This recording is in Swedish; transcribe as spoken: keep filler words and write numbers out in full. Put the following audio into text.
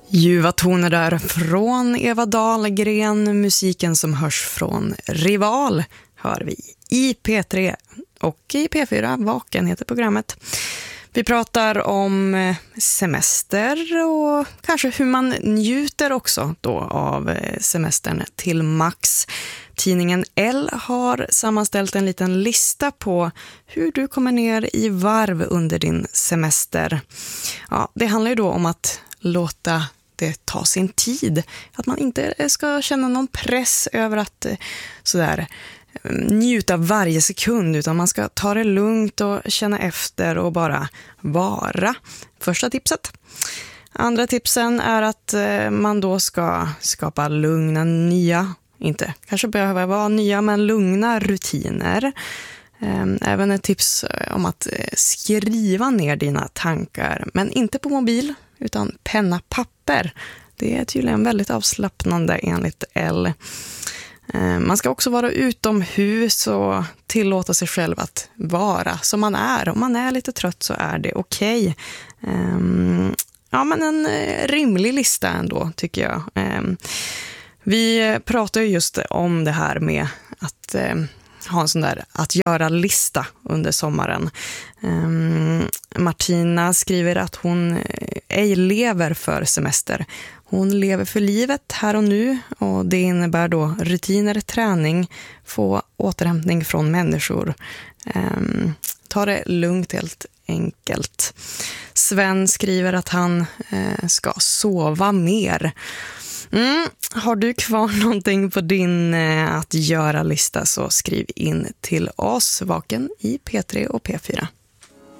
Ljuva toner där från Eva Dahlgren, musiken som hörs från Rival hör vi i P tre och i P fyra, Vaken heter programmet. Vi pratar om semester och kanske hur man njuter också då av semestern till max. Tidningen L har sammanställt en liten lista på hur du kommer ner i varv under din semester. Ja, det handlar ju då om att låta det ta sin tid. Att man inte ska känna någon press över att sådär njuta varje sekund, utan man ska ta det lugnt och känna efter och bara vara. Första tipset. Andra tipsen är att man då ska skapa lugna nya, inte kanske behöver vara nya men lugna rutiner. Även ett tips om att skriva ner dina tankar, men inte på mobil utan penna papper. Det är tydligen väldigt avslappnande enligt L. Man ska också vara utomhus och tillåta sig själv att vara som man är. Om man är lite trött så är det okej. Ja, men en rimlig lista ändå tycker jag. Vi pratar ju just om det här med att ha en sån där att göra-lista under sommaren. Um, Martina skriver att hon ej lever för semester. Hon lever för livet här och nu, och det innebär då rutiner, träning, få återhämtning från människor. Um, ta det lugnt helt enkelt. Sven skriver att han uh, ska sova mer. Mm. Har du kvar någonting på din eh, att göra-lista så skriv in till oss, Vaken i P tre och P fyra.